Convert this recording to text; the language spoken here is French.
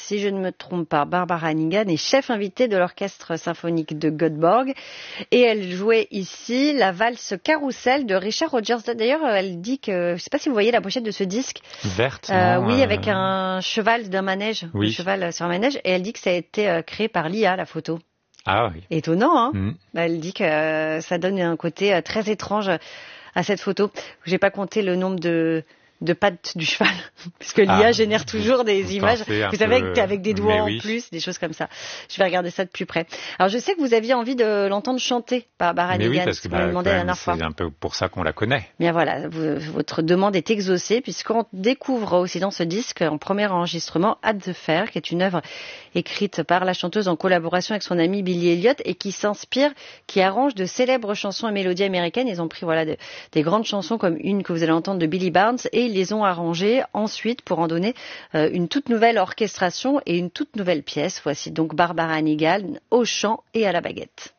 si je ne me trompe pas, Barbara Hannigan est chef invitée de l'orchestre symphonique de Göteborg et elle jouait ici la valse Carousel de Richard Rodgers. D'ailleurs, elle dit que, je ne sais pas si vous voyez la pochette de ce disque. Verte, oui, avec un cheval d'un manège, oui. un cheval sur un manège, et elle dit que ça a été créé par l'IA, la photo. Ah oui. Étonnant, hein. Elle dit que ça donne un côté très étrange à cette photo. J'ai pas compté le nombre de pattes du cheval, puisque l'IA génère toujours des images, vous savez, avec des doigts en plus, des choses comme ça. Je vais regarder ça de plus près. Alors, je sais que vous aviez envie de l'entendre chanter, Barbara Hannigan. Mais oui, parce que c'est un peu pour ça qu'on la connaît. Bien voilà, votre demande est exaucée, puisqu'on découvre aussi dans ce disque, en premier enregistrement, At the Fair, qui est une œuvre écrite par la chanteuse en collaboration avec son ami Billy Elliot et qui s'inspire, qui arrange de célèbres chansons et mélodies américaines. Ils ont pris des grandes chansons comme une que vous allez entendre de Billy Barnes et ils les ont arrangées ensuite pour en donner une toute nouvelle orchestration et une toute nouvelle pièce. Voici donc Barbara Hannigan au chant et à la baguette.